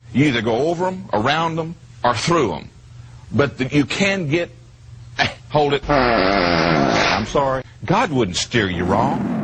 You either go over them, around them, or through them. But you can get... hold it. I'm sorry. God wouldn't steer you wrong.